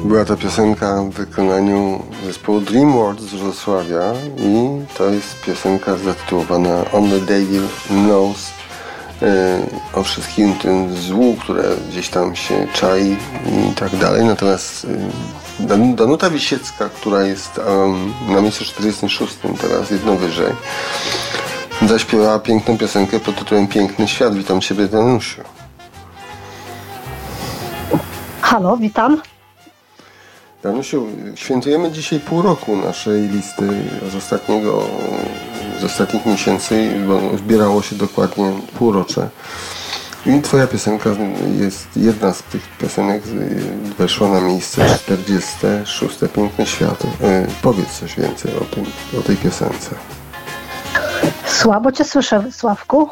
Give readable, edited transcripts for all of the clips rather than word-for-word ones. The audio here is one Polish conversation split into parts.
Była to piosenka w wykonaniu zespołu DreamWorks z Wrocławia i to jest piosenka zatytułowana On the Devil Knows, o wszystkim tym złu, które gdzieś tam się czai i tak dalej. Natomiast Danuta Wisiecka, która jest na miejscu 46, teraz jedno wyżej, zaśpiewała piękną piosenkę pod tytułem Piękny Świat. Witam Ciebie, Danusiu. Halo, witam. Danusiu, świętujemy dzisiaj pół roku naszej listy z ostatnich miesięcy, bo zbierało się dokładnie półrocze. I Twoja piosenka jest jedna z tych piosenek, weszła na miejsce 46. Piękny Świat. Powiedz coś więcej o tej piosence. Słabo Cię słyszę, Sławku.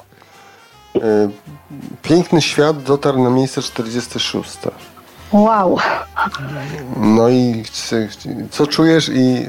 Piękny Świat dotarł na miejsce 46. Wow. No i co czujesz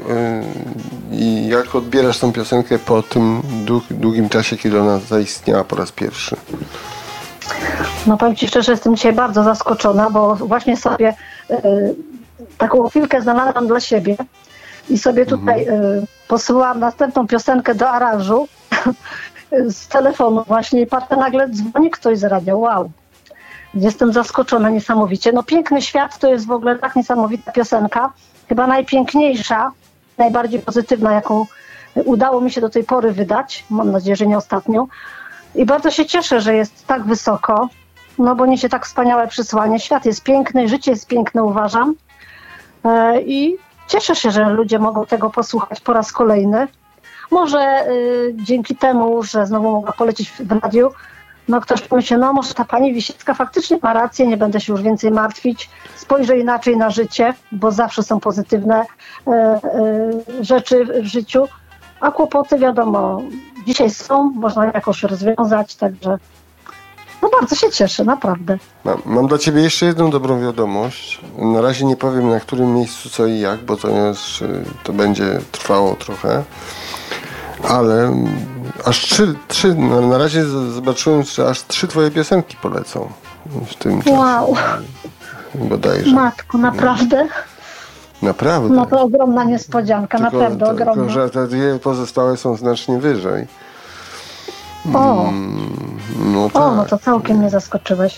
i jak odbierasz tą piosenkę po tym długim czasie, kiedy ona zaistniała po raz pierwszy? No powiem Ci szczerze, jestem dzisiaj bardzo zaskoczona, bo właśnie sobie taką chwilkę znalazłam dla siebie i sobie tutaj posyłałam następną piosenkę do aranżu z telefonu właśnie i patrzę, nagle dzwoni ktoś z radia. Wow. Jestem zaskoczona niesamowicie. No Piękny Świat to jest w ogóle tak niesamowita piosenka, chyba najpiękniejsza, najbardziej pozytywna, jaką udało mi się do tej pory wydać. Mam nadzieję, że nie ostatnią. I bardzo się cieszę, że jest tak wysoko, no bo niesie tak wspaniałe przesłanie. Świat jest piękny, życie jest piękne, uważam. I cieszę się, że ludzie mogą tego posłuchać po raz kolejny. Może dzięki temu, że znowu mogła polecieć w radiu, no ktoś pomyśli, no może ta pani Wisiecka faktycznie ma rację, nie będę się już więcej martwić, spojrzę inaczej na życie, bo zawsze są pozytywne rzeczy w życiu, a kłopoty wiadomo, dzisiaj są, można jakoś rozwiązać, także no bardzo się cieszę, naprawdę. Mam dla Ciebie jeszcze jedną dobrą wiadomość. Na razie nie powiem, na którym miejscu, co i jak, bo to będzie trwało trochę. Ale aż trzy, na razie zobaczyłem, że aż 3 Twoje piosenki polecą w tym czasie. Wow. Bodajże. Matko, naprawdę? Naprawdę. No to ogromna niespodzianka, naprawdę ogromna. Tylko, że te 2 pozostałe są znacznie wyżej. O, no tak. No to całkiem mnie zaskoczyłeś.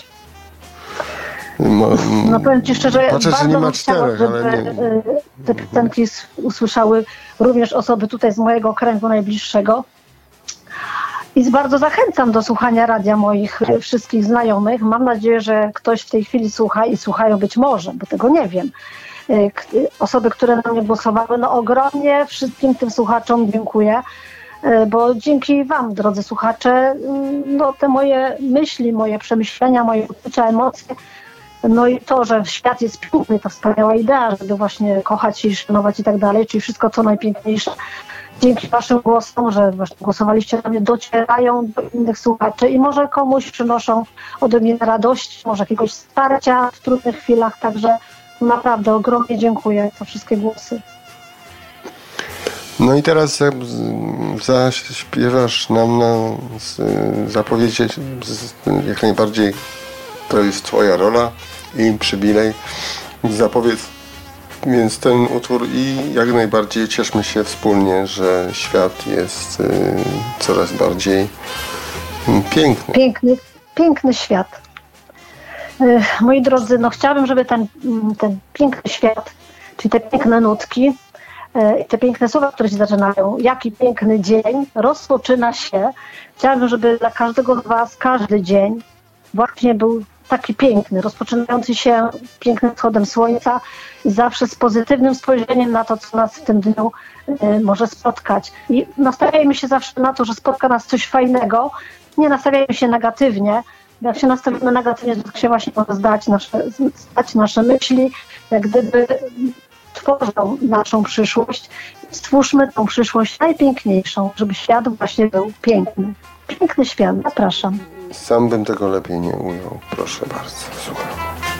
No powiem Ci szczerze, patrzę, bardzo nie ma bym chciała, 4, żeby ale nie. te piosenki usłyszały również osoby tutaj z mojego kręgu najbliższego. I bardzo zachęcam do słuchania radia moich wszystkich znajomych. Mam nadzieję, że ktoś w tej chwili słucha i słuchają być może, bo tego nie wiem. Osoby, które na mnie głosowały, no ogromnie wszystkim tym słuchaczom dziękuję, bo dzięki Wam, drodzy słuchacze, no te moje myśli, moje przemyślenia, moje uczucia, emocje, no i to, że świat jest piękny, to wspaniała idea, żeby właśnie kochać i szanować i tak dalej, czyli wszystko co najpiękniejsze. Dzięki Waszym głosom, że właśnie głosowaliście na mnie, docierają do innych słuchaczy i może komuś przynoszą odrobinę radości, może jakiegoś wsparcia w trudnych chwilach, także naprawdę ogromnie dziękuję za wszystkie głosy. No i teraz zaśpiewasz nam zapowiedzieć jak najbardziej, to jest Twoja rola i przywilej. Zapowiedz więc ten utwór i jak najbardziej cieszmy się wspólnie, że świat jest coraz bardziej piękny. Piękny świat. Moi drodzy, no chciałabym, żeby ten piękny świat, czyli te piękne nutki i te piękne słowa, które się zaczynają, jaki piękny dzień rozpoczyna się. Chciałabym, żeby dla każdego z Was każdy dzień właśnie był taki piękny, rozpoczynający się pięknym wschodem słońca i zawsze z pozytywnym spojrzeniem na to, co nas w tym dniu może spotkać. I nastawiajmy się zawsze na to, że spotka nas coś fajnego, nie nastawiajmy się negatywnie. Jak się nastawimy negatywnie, to się właśnie może zdać nasze myśli, jak gdyby tworzą naszą przyszłość. Stwórzmy tą przyszłość najpiękniejszą, żeby świat właśnie był piękny. Piękny świat, zapraszam. Sam bym tego lepiej nie ujął. Proszę bardzo, słuchaj.